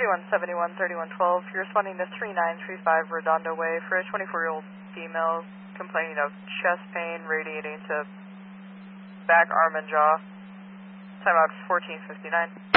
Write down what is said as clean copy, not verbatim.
3171, 3112. You're responding to 3935 Redondo Way for a 24-year-old female complaining of chest pain radiating to back, arm, and jaw. Timeout 1459.